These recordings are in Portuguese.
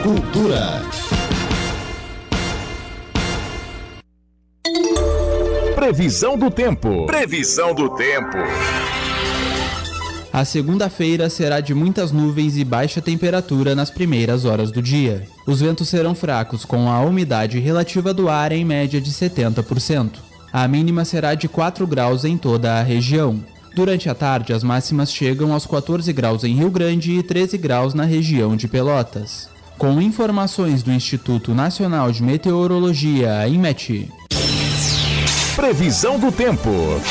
Cultura. Previsão do tempo. Previsão do tempo. A segunda-feira será de muitas nuvens e baixa temperatura nas primeiras horas do dia. Os ventos serão fracos, com a umidade relativa do ar em média de 70%. A mínima será de 4 graus em toda a região. Durante a tarde, as máximas chegam aos 14 graus em Rio Grande e 13 graus na região de Pelotas. Com informações do Instituto Nacional de Meteorologia, INMET. Previsão do tempo.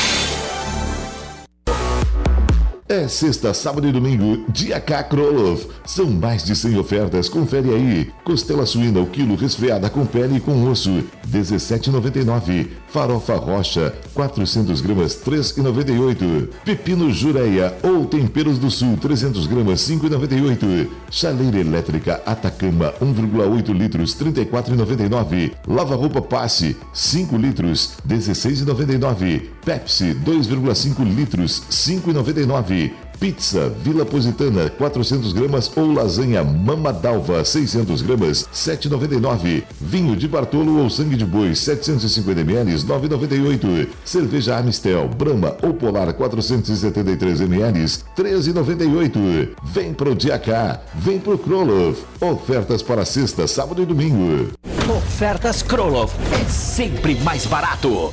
É sexta, sábado e domingo, Dia K Krolov. São mais de 100 ofertas, confere aí. Costela suína, o quilo resfriada com pele e com osso, R$17,99. Farofa rocha, 400 gramas, R$3,98. Pepino jureia ou temperos do sul, 300 gramas, R$5,98. Chaleira elétrica Atacama, 1,8 litros, R$34,99. Lava-roupa Passe, 5 litros, R$16,99. Pepsi, 2,5 litros, R$5,99. Pizza Vila Positana, 400 gramas ou lasanha Mama Dalva, 600 gramas, R$7,99. Vinho de Bartolo ou sangue de boi, 750 ml, R$9,98. Cerveja Amistel, Brahma ou Polar, 473 ml, R$13,98. Vem pro Dia K, vem pro Krolov. Ofertas para sexta, sábado e domingo. Ofertas Krolov é sempre mais barato.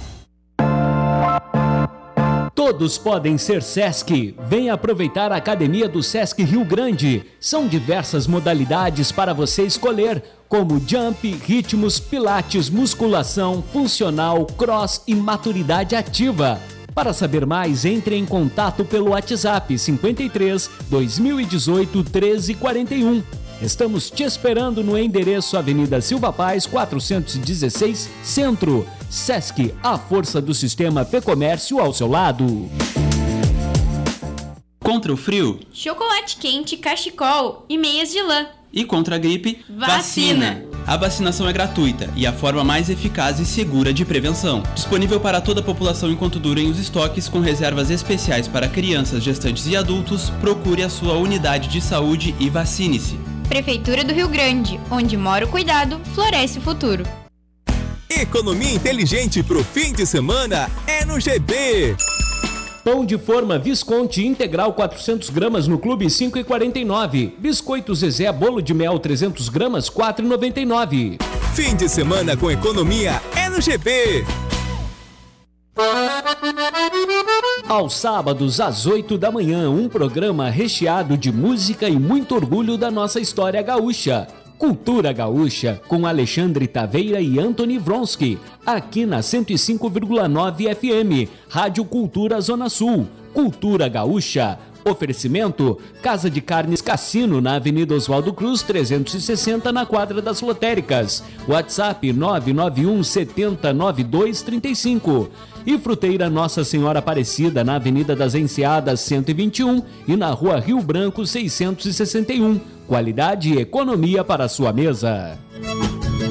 Todos podem ser Sesc. Venha aproveitar a Academia do Sesc Rio Grande. São diversas modalidades para você escolher, como jump, ritmos, pilates, musculação, funcional, cross e maturidade ativa. Para saber mais, entre em contato pelo WhatsApp 53 2018 1341. Estamos te esperando no endereço Avenida Silva Paz, 416, Centro. Sesc, a força do sistema Fê-Comércio ao seu lado. Contra o frio, chocolate quente, cachecol e meias de lã. E contra a gripe, vacina. A vacinação é gratuita e a forma mais eficaz e segura de prevenção. Disponível para toda a população enquanto durem os estoques, com reservas especiais para crianças, gestantes e adultos. Procure a sua unidade de saúde e vacine-se. Prefeitura do Rio Grande, onde mora o cuidado, floresce o futuro. Economia inteligente pro fim de semana é no GB. Pão de forma Visconti integral 400 gramas no Clube 5,49. Biscoito Zezé bolo de mel 300 gramas 4,99. Fim de semana com economia é no GB. Aos sábados, às 8 da manhã, um programa recheado de música e muito orgulho da nossa história gaúcha. Cultura Gaúcha, com Alexandre Taveira e Anthony Vronsky, aqui na 105,9 FM, Rádio Cultura Zona Sul. Cultura Gaúcha. Oferecimento: Casa de Carnes Cassino, na Avenida Oswaldo Cruz, 360, na Quadra das Lotéricas. WhatsApp 991 70 9235. E Fruteira Nossa Senhora Aparecida, na Avenida das Enseadas, 121 e na Rua Rio Branco, 661. Qualidade e economia para a sua mesa.